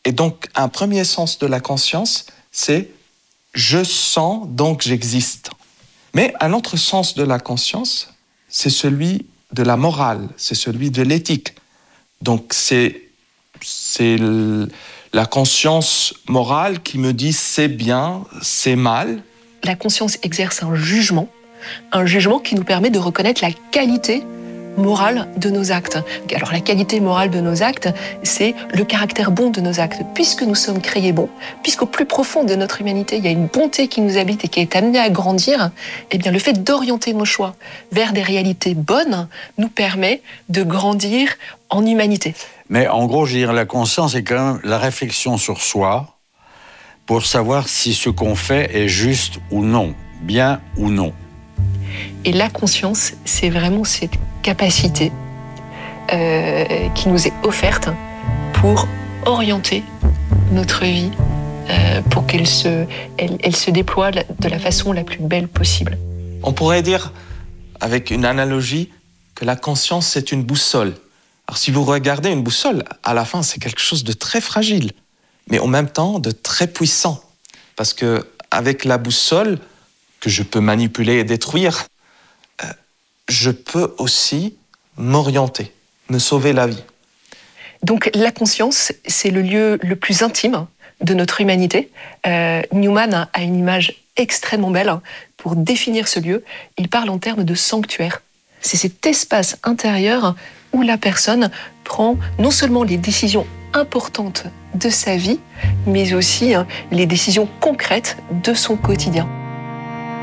Et donc, un premier sens de la conscience, c'est « je sens, donc j'existe ». Mais un autre sens de la conscience, c'est celui de la morale, c'est celui de l'éthique. Donc, c'est la conscience morale qui me dit c'est bien, c'est mal. La conscience exerce un jugement qui nous permet de reconnaître la qualité morale de nos actes. Alors la qualité morale de nos actes, c'est le caractère bon de nos actes. Puisque nous sommes créés bons, puisqu'au plus profond de notre humanité, il y a une bonté qui nous habite et qui est amenée à grandir, eh bien le fait d'orienter nos choix vers des réalités bonnes nous permet de grandir en humanité. Mais en gros, je veux dire, la conscience est quand même la réflexion sur soi pour savoir si ce qu'on fait est juste ou non, bien ou non. Et la conscience, c'est vraiment cette capacité qui nous est offerte pour orienter notre vie, pour qu'elle se déploie de la façon la plus belle possible. On pourrait dire, avec une analogie, que la conscience, c'est une boussole. Alors si vous regardez une boussole, à la fin, c'est quelque chose de très fragile, mais en même temps de très puissant. Parce qu'avec la boussole, que je peux manipuler et détruire, je peux aussi m'orienter, me sauver la vie. Donc la conscience, c'est le lieu le plus intime de notre humanité. Newman a une image extrêmement belle pour définir ce lieu. Il parle en termes de sanctuaire. C'est cet espace intérieur où la personne prend non seulement les décisions importantes de sa vie, mais aussi les décisions concrètes de son quotidien.